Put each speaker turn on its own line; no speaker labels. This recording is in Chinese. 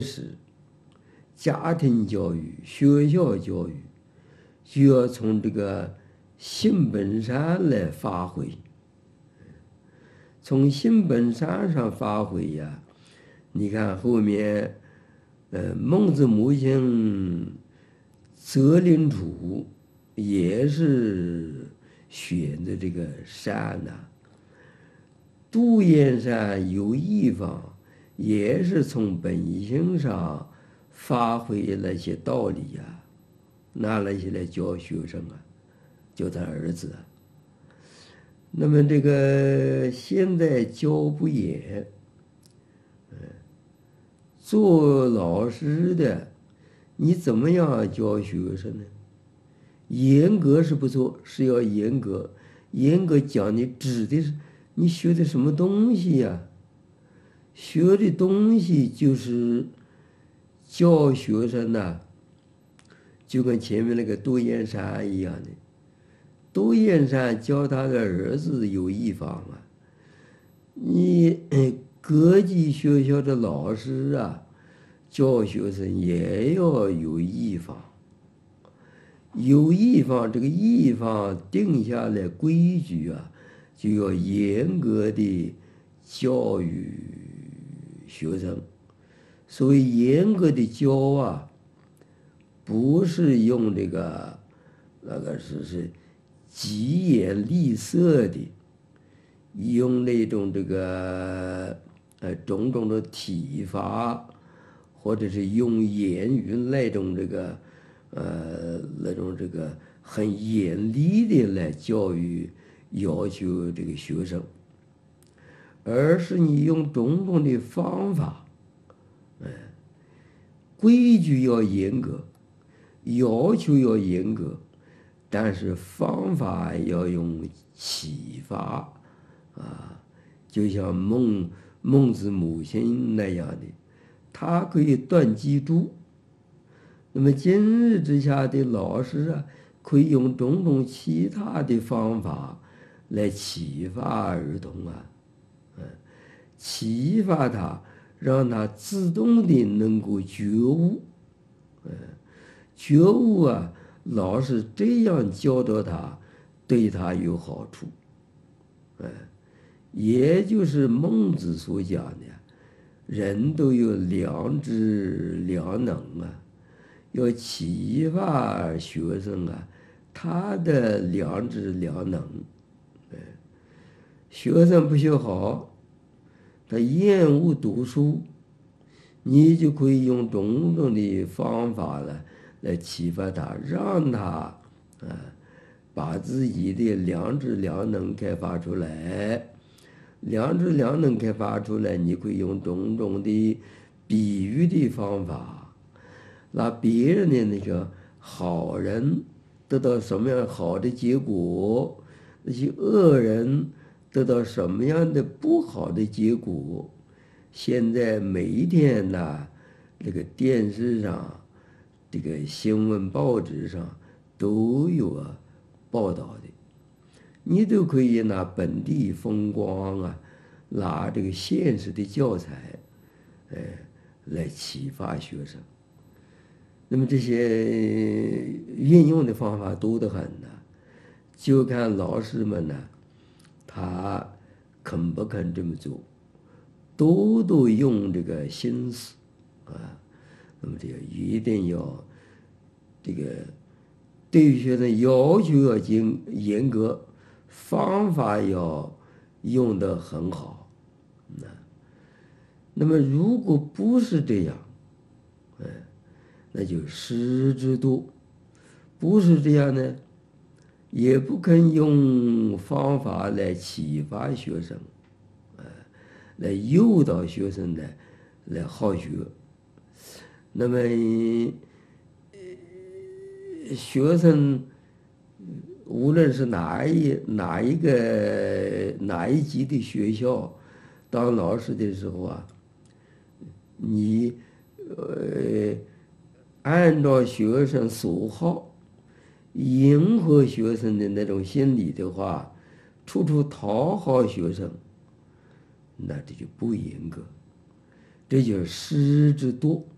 家庭教育、学校教育就要从这个性本善来发挥，从性本善上发挥呀。你看后面，孟子母亲择邻处也是选择这个善呐、独言善有义方，也是从本性上发挥那些道理呀、拿那些来教学生啊，教他儿子啊。那么这个现在教不严，做老师的，你怎么样教学生呢？严格是不错，是要严格，严格讲你指的是你学的什么东西呀？学的东西就是教学生呐、就跟前面那个窦燕山一样的。窦燕山教他的儿子有一方啊，你各级学校的老师啊，教学生也要有一方。有一方，这个一方定下来规矩啊，就要严格的教育学生。所谓严格的教啊，不是用这个那个是疾言厉色的，用那种这个种种的体罚，或者是用言语那种这个那种这个很严厉的来教育要求这个学生，而是你用种种的方法，规矩要严格，要求要严格，但是方法要用启发啊，就像孟子母亲那样的，他可以断机杼。那么今日之下的老师啊，可以用种种其他的方法来启发儿童啊，启发他，让他自动的能够觉悟，觉悟啊，老师这样教导他，对他有好处，也就是孟子所讲的，人都有良知良能啊。要启发学生啊，他的良知良能。学生不学好，他厌恶读书，你就可以用种种的方法来启发他，让他把自己的良知良能开发出来。良知良能开发出来，你可以用种种的比喻的方法。那别人的那个好人得到什么样好的结果，那些恶人得到什么样的不好的结果，现在每一天呐，这个电视上、这个新闻报纸上都有报道的，你都可以拿本地风光啊，拿这个现实的教材，来启发学生。那么这些运用的方法多得很呢，就看老师们呢，他肯不肯这么做，都用这个心思啊。那么这个一定要这个对学生要求要严格，方法要用得很好。那么如果不是这样，那就失之多；不是这样呢，也不肯用方法来启发学生，来诱导学生呢来好学。那么学生无论是哪一级的学校，当老师的时候啊，你按照学生所好，迎合学生的那种心理的话，处处讨好学生，那这就不严格，这就是失之多。